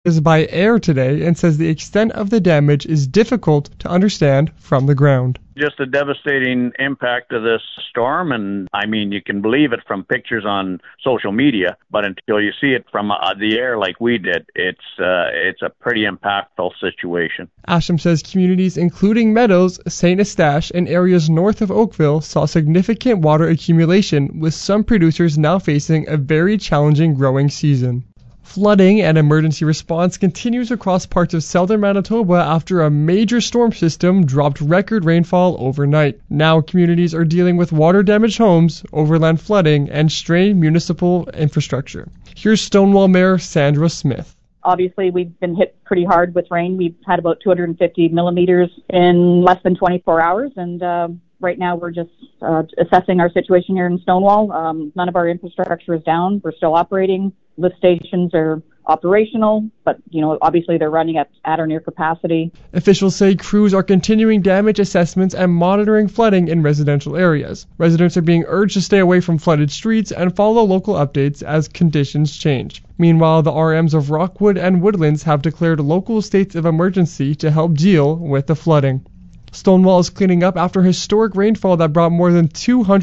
is by air today and says the extent of the damage is difficult to understand from the ground. Just a devastating impact of this storm, and I mean, you can believe it from pictures on social media, but until you see it from the air like we did, it's a pretty impactful situation. Asham says communities including Meadows, St. Eustache, and areas north of Oakville saw significant water accumulation, with some producers now facing a very challenging growing season. Flooding and emergency response continues across parts of southern Manitoba after a major storm system dropped record rainfall overnight. Now communities are dealing with water-damaged homes, overland flooding, and strained municipal infrastructure. Here's Stonewall Mayor Sandra Smith. Obviously, we've been hit pretty hard with rain. We've had about 250 millimeters in less than 24 hours, and right now we're just assessing our situation here in Stonewall. None of our infrastructure is down. We're still operating. Lift stations are operational, but, obviously they're running at or near capacity. Officials say crews are continuing damage assessments and monitoring flooding in residential areas. Residents are being urged to stay away from flooded streets and follow local updates as conditions change. Meanwhile, the RMs of Rockwood and Woodlands have declared local states of emergency to help deal with the flooding. Stonewall is cleaning up after historic rainfall that brought more than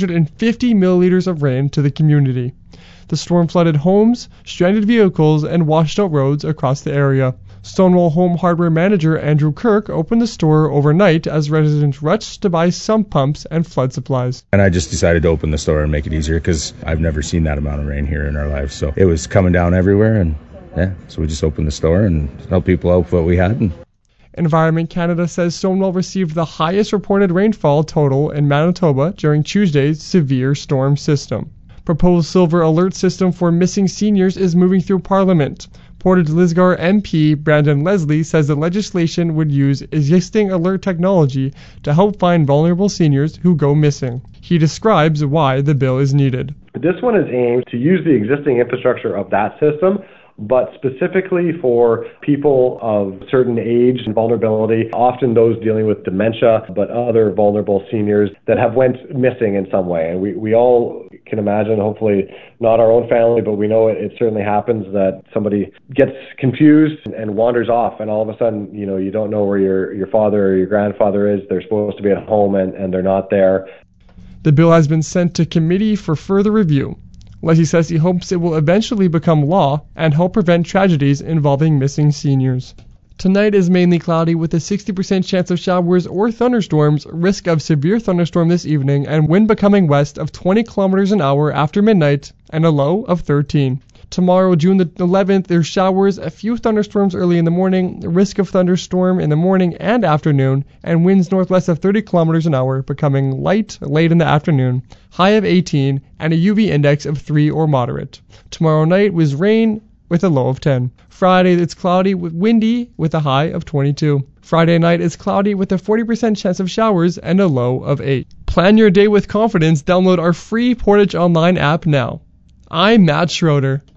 250 milliliters of rain to the community. The storm flooded homes, stranded vehicles, and washed out roads across the area. Stonewall Home Hardware manager Andrew Kirk opened the store overnight as residents rushed to buy sump pumps and flood supplies. And I just decided to open the store and make it easier because I've never seen that amount of rain here in our lives. So it was coming down everywhere, and so we just opened the store and helped people out with what we had. Environment Canada says Stonewall received the highest reported rainfall total in Manitoba during Tuesday's severe storm system. Proposed silver alert system for missing seniors is moving through Parliament. Portage Lisgar MP Brandon Leslie says the legislation would use existing alert technology to help find vulnerable seniors who go missing. He describes why the bill is needed. This one is aimed to use the existing infrastructure of that system, but specifically for people of certain age and vulnerability, often those dealing with dementia, but other vulnerable seniors that have went missing in some way. And we all can imagine, hopefully not our own family, but we know it certainly happens that somebody gets confused and wanders off, and all of a sudden, you don't know where your father or your grandfather is. They're supposed to be at home and they're not there. The bill has been sent to committee for further review. Leslie says he hopes it will eventually become law and help prevent tragedies involving missing seniors. Tonight is mainly cloudy with a 60% chance of showers or thunderstorms, risk of severe thunderstorm this evening, and wind becoming west of 20 kilometers an hour after midnight, and a low of 13. Tomorrow, June the 11th, there's showers, a few thunderstorms early in the morning, risk of thunderstorm in the morning and afternoon, and winds northwest of 30 kilometers an hour, becoming light late in the afternoon, high of 18, and a UV index of 3 or moderate. Tomorrow night was rain with a low of 10. Friday, it's cloudy with windy with a high of 22. Friday night is cloudy with a 40% chance of showers and a low of 8. Plan your day with confidence. Download our free Portage Online app now. I'm Matt Schroeder.